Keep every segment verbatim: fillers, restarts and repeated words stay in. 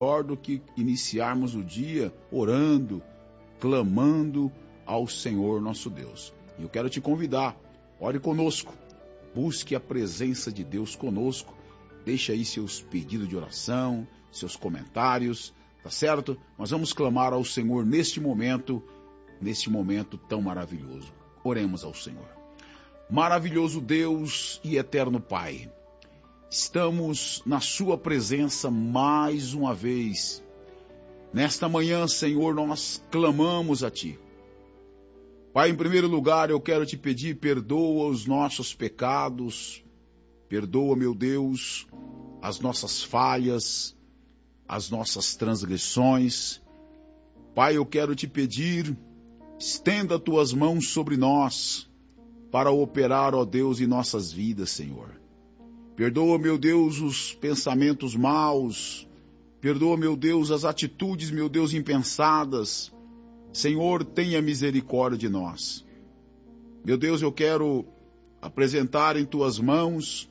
melhor do que iniciarmos o dia orando, clamando ao Senhor nosso Deus. E eu quero te convidar, ore conosco, busque a presença de Deus conosco, deixe aí seus pedidos de oração, seus comentários, tá certo? Nós vamos clamar ao Senhor neste momento, neste momento tão maravilhoso. Oremos ao Senhor. Maravilhoso Deus e eterno Pai, estamos na sua presença mais uma vez. Nesta manhã, Senhor, nós clamamos a Ti. Pai, em primeiro lugar, eu quero te pedir, perdoa os nossos pecados, perdoa, meu Deus, as nossas falhas, as nossas transgressões. Pai, eu quero te pedir, estenda tuas mãos sobre nós, para operar, ó Deus, em nossas vidas, Senhor. Perdoa, meu Deus, os pensamentos maus, perdoa, meu Deus, as atitudes, meu Deus, impensadas. Senhor, tenha misericórdia de nós. Meu Deus, eu quero apresentar em tuas mãos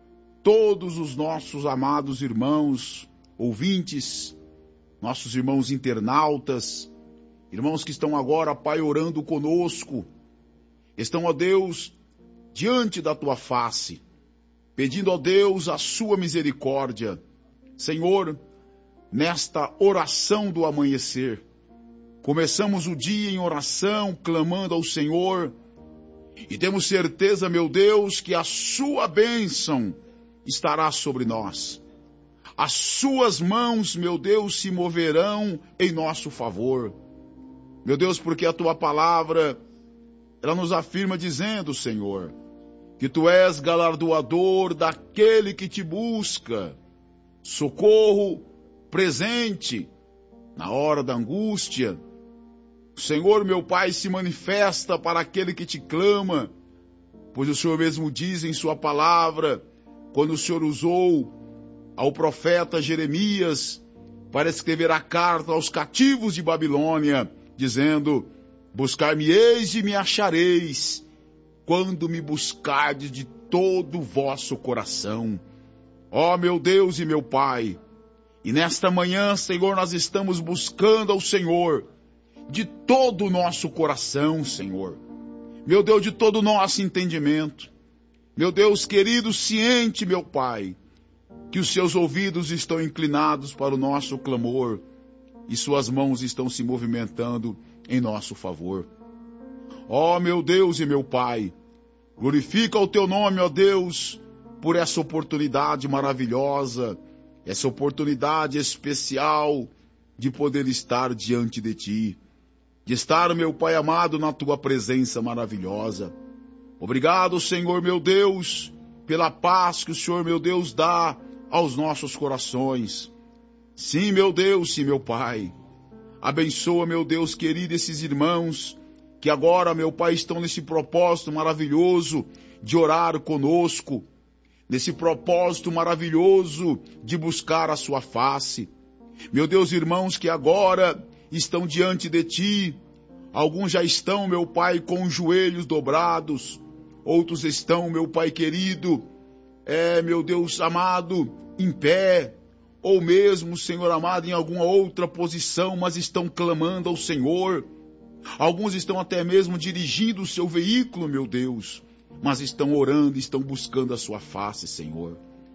todos os nossos amados irmãos, ouvintes, nossos irmãos internautas, irmãos que estão agora, Pai, orando conosco, estão, ó Deus, diante da tua face, pedindo, ó Deus, a sua misericórdia. Senhor, nesta oração do amanhecer, começamos o dia em oração, clamando ao Senhor, e temos certeza, meu Deus, que a sua bênção estará sobre nós. As suas mãos, meu Deus, se moverão em nosso favor. Meu Deus, porque a tua palavra, ela nos afirma dizendo, Senhor, que tu és galardoador daquele que te busca, socorro presente na hora da angústia. O Senhor, meu Pai, se manifesta para aquele que te clama, pois o Senhor mesmo diz em sua palavra, quando o Senhor usou ao profeta Jeremias para escrever a carta aos cativos de Babilônia, dizendo, buscar-me-eis e me achareis, quando me buscardes de todo o vosso coração. Ó meu Deus e meu Pai, e nesta manhã, Senhor, nós estamos buscando ao Senhor de todo o nosso coração, Senhor. Meu Deus, de todo o nosso entendimento. Meu Deus querido, ciente, meu Pai, que os seus ouvidos estão inclinados para o nosso clamor e suas mãos estão se movimentando em nosso favor. Ó meu Deus e meu Pai, glorifica o teu nome, ó Deus, por essa oportunidade maravilhosa, essa oportunidade especial de poder estar diante de Ti, de estar, meu Pai amado, na Tua presença maravilhosa. Obrigado, Senhor, meu Deus, pela paz que o Senhor, meu Deus, dá aos nossos corações. Sim, meu Deus, sim, meu Pai. Abençoa, meu Deus querido, esses irmãos que agora, meu Pai, estão nesse propósito maravilhoso de orar conosco, nesse propósito maravilhoso de buscar a sua face. Meu Deus, irmãos que agora estão diante de Ti, alguns já estão, meu Pai, com os joelhos dobrados, outros estão, meu Pai querido, é, meu Deus amado, em pé, ou mesmo, Senhor amado, em alguma outra posição, mas estão clamando ao Senhor. Alguns estão até mesmo dirigindo o seu veículo, meu Deus, mas estão orando, estão buscando a sua face, Senhor.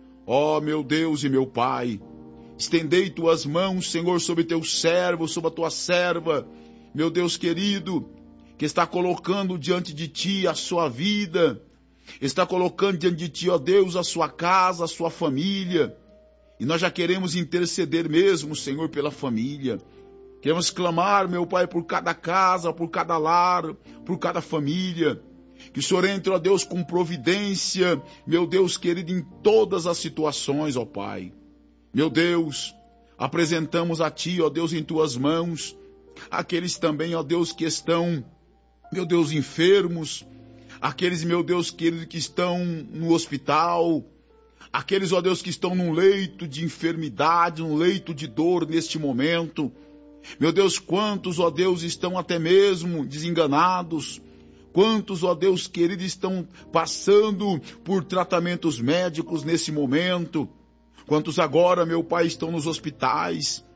Ó, meu Deus e meu Pai, estendei tuas mãos, Senhor, sobre teu servo, sobre a tua serva, meu Deus querido, que está colocando diante de Ti a sua vida, está colocando diante de Ti, ó Deus, a sua casa, a sua família. E nós já queremos interceder mesmo, Senhor, pela família. Queremos clamar, meu Pai, por cada casa, por cada lar, por cada família. Que o Senhor entre, ó Deus, com providência, meu Deus querido, em todas as situações, ó Pai. Meu Deus, apresentamos a Ti, ó Deus, em Tuas mãos, aqueles também, ó Deus, que estão, meu Deus, enfermos, aqueles, meu Deus querido, que estão no hospital, aqueles, ó Deus, que estão num leito de enfermidade, num leito de dor neste momento. Meu Deus, quantos, ó Deus, estão até mesmo desenganados, quantos, ó Deus querido, estão passando por tratamentos médicos nesse momento, Quantos agora, meu Pai, estão nos hospitais,